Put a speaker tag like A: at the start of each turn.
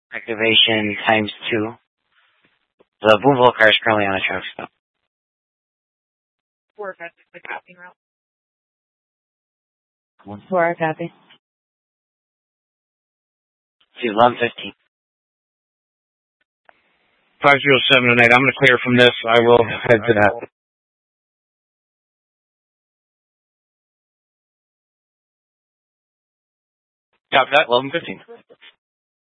A: Activation times 2. The Boonville car is currently on a truck stop.
B: 4 5 6 copy route.
C: 4 copy.
A: To 11:15.
D: 507 and 8. I'm going to clear from this. I will head to that.
A: Copy that. 11:15.